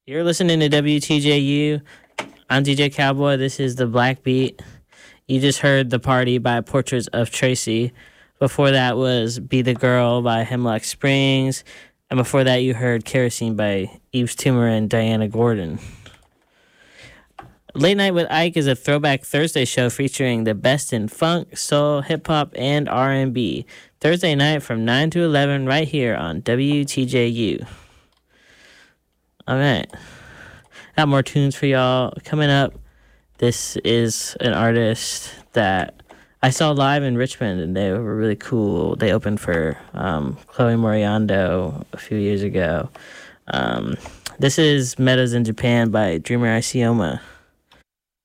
You're listening to WTJU. I'm DJ Cowboy. This is the Black Beat. You just heard The Party by Portraits of Tracy. Before that was Be the Girl by Hemlock Springs. And before that, you heard Kerosene by Yves Tumor and Diana Gordon. Late Night with Ike is a throwback Thursday show featuring the best in funk, soul, hip-hop, and R&B. Thursday night from 9 to 11 right here on WTJU. All right. Got more tunes for y'all coming up. This is an artist that I saw live in Richmond, and they were really cool. They opened for Chloe Moriando a few years ago. This is Meadows in Japan by Dreamer Isioma.